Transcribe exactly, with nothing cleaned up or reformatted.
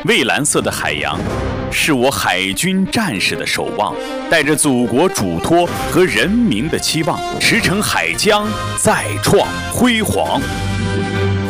蔚蓝色的海洋，是我海军战士的守望，带着祖国嘱托和人民的期望，驰骋海疆，再创辉煌。